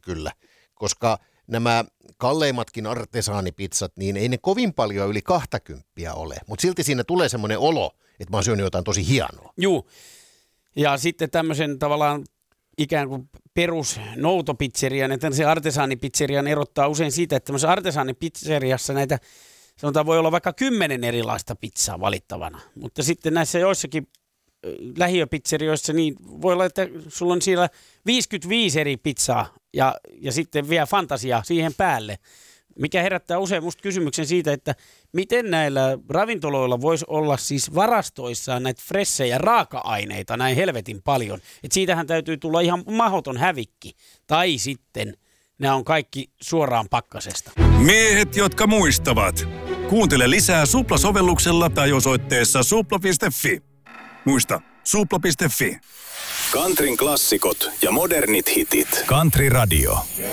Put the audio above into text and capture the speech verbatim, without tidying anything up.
kyllä, koska nämä kalleimmatkin artesaanipizzat, niin ei ne kovin paljon yli kahtakymppiä ole, mutta silti siinä tulee semmoinen olo, että mä oon syönyt jotain tosi hienoa. Juu, ja sitten tämmöisen tavallaan ikään kuin perus noutopizzerian, että se artesaanipizzerian erottaa usein siitä, että tämmöisessä artesaanipizzeriassa näitä, sanotaan voi olla vaikka kymmenen erilaista pizzaa valittavana, mutta sitten näissä joissakin lähiöpizzerioissa niin voi olla, että sulla on siellä viisikymmentäviisi eri pizzaa ja, ja sitten vielä fantasiaa siihen päälle, mikä herättää usein musta kysymyksen siitä, että miten näillä ravintoloilla voisi olla siis varastoissaan näitä fressejä raaka-aineita näin helvetin paljon. Että siitähän täytyy tulla ihan mahdoton hävikki. Tai sitten nämä on kaikki suoraan pakkasesta. Miehet, jotka muistavat. Kuuntele lisää Supla-sovelluksella tai osoitteessa supla piste fi. Muista, supla piste fi. Countryn klassikot ja modernit hitit. Country Radio.